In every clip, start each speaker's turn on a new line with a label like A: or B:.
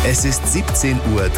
A: Es ist 17:30 Uhr.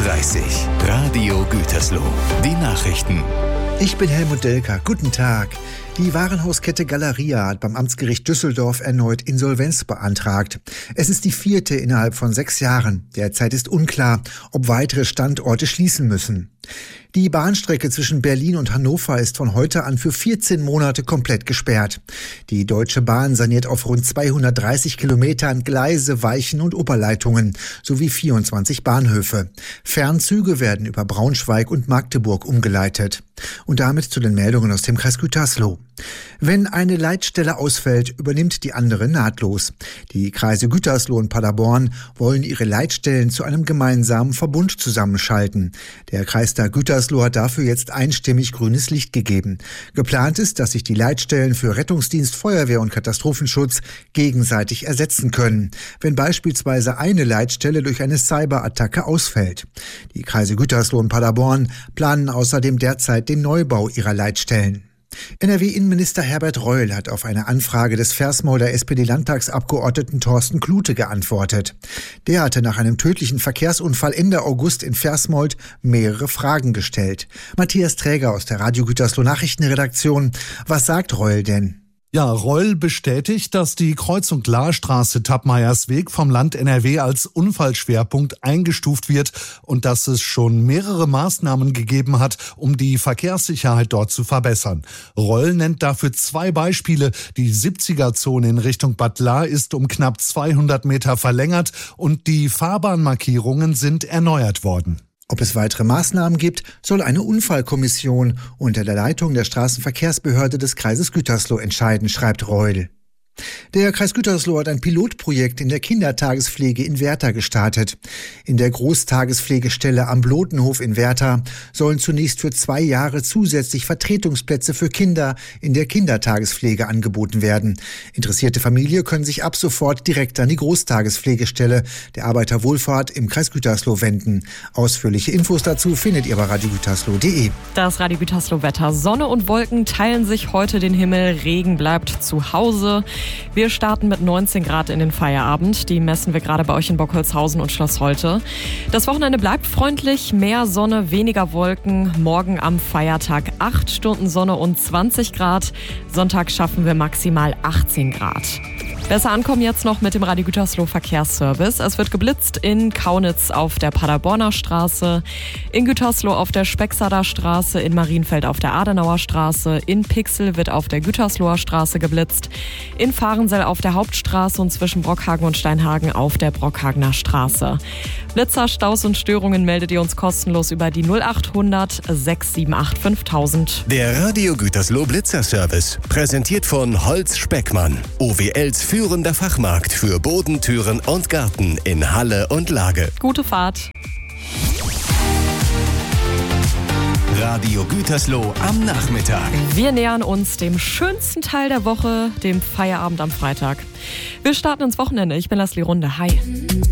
A: Radio Gütersloh. Die Nachrichten.
B: Ich bin Helmut Delker. Guten Tag. Die Warenhauskette Galeria hat beim Amtsgericht Düsseldorf erneut Insolvenz beantragt. Es ist die 4. innerhalb von 6 Jahren. Derzeit ist unklar, ob weitere Standorte schließen müssen. Die Bahnstrecke zwischen Berlin und Hannover ist von heute an für 14 Monate komplett gesperrt. Die Deutsche Bahn saniert auf rund 230 Kilometern Gleise, Weichen und Oberleitungen sowie 24 Bahnhöfe. Fernzüge werden über Braunschweig und Magdeburg umgeleitet. Und damit zu den Meldungen aus dem Kreis Gütersloh. Wenn eine Leitstelle ausfällt, übernimmt die andere nahtlos. Die Kreise Gütersloh und Paderborn wollen ihre Leitstellen zu einem gemeinsamen Verbund zusammenschalten. Der Kreistag Gütersloh hat dafür jetzt einstimmig grünes Licht gegeben. Geplant ist, dass sich die Leitstellen für Rettungsdienst, Feuerwehr und Katastrophenschutz gegenseitig ersetzen können, wenn beispielsweise eine Leitstelle durch eine Cyberattacke ausfällt. Die Kreise Gütersloh und Paderborn planen außerdem derzeit den Neubau ihrer Leitstellen. NRW-Innenminister Herbert Reul hat auf eine Anfrage des Versmolder SPD-Landtagsabgeordneten Thorsten Klute geantwortet. Der hatte nach einem tödlichen Verkehrsunfall Ende August in Versmold mehrere Fragen gestellt. Matthias Träger aus der Radio Gütersloh Nachrichtenredaktion. Was sagt Reul denn?
C: Ja, Reul bestätigt, dass die Kreuzung Lahrstraße Tappmeiersweg vom Land NRW als Unfallschwerpunkt eingestuft wird und dass es schon mehrere Maßnahmen gegeben hat, um die Verkehrssicherheit dort zu verbessern. Reul nennt dafür 2 Beispiele. Die 70er-Zone in Richtung Bad Lahr ist um knapp 200 Meter verlängert und die Fahrbahnmarkierungen sind erneuert worden.
B: Ob es weitere Maßnahmen gibt, soll eine Unfallkommission unter der Leitung der Straßenverkehrsbehörde des Kreises Gütersloh entscheiden, schreibt Reul. Der Kreis Gütersloh hat ein Pilotprojekt in der Kindertagespflege in Werther gestartet. In der Großtagespflegestelle am Blotenhof in Werther sollen zunächst für 2 Jahre zusätzlich Vertretungsplätze für Kinder in der Kindertagespflege angeboten werden. Interessierte Familien können sich ab sofort direkt an die Großtagespflegestelle der Arbeiterwohlfahrt im Kreis Gütersloh wenden. Ausführliche Infos dazu findet ihr bei radiogütersloh.de.
D: Das Radio Gütersloh Wetter. Sonne und Wolken teilen sich heute den Himmel. Regen bleibt zu Hause. Wir starten mit 19 Grad in den Feierabend. Die messen wir gerade bei euch in Bockholzhausen und Schloss Holte. Das Wochenende bleibt freundlich. Mehr Sonne, weniger Wolken. Morgen am Feiertag 8 Stunden Sonne und 20 Grad. Sonntag schaffen wir maximal 18 Grad. Besser ankommen jetzt noch mit dem Radio Gütersloh Verkehrsservice. Es wird geblitzt in Kaunitz auf der Paderborner Straße, in Gütersloh auf der Spexader Straße, in Marienfeld auf der Adenauer Straße, in Pixel wird auf der Gütersloher Straße geblitzt, in Fahrensell auf der Hauptstraße und zwischen Brockhagen und Steinhagen auf der Brockhagener Straße. Blitzer, Staus und Störungen meldet ihr uns kostenlos über die 0800 678 5000.
A: Der Radio Gütersloh Blitzerservice, präsentiert von Holz Speckmann, OWLs führender Fachmarkt für Boden, Türen und Garten in Halle und Lage.
D: Gute Fahrt.
A: Radio Gütersloh am Nachmittag.
D: Wir nähern uns dem schönsten Teil der Woche, dem Feierabend am Freitag. Wir starten ins Wochenende. Ich bin Leslie Runde. Hi.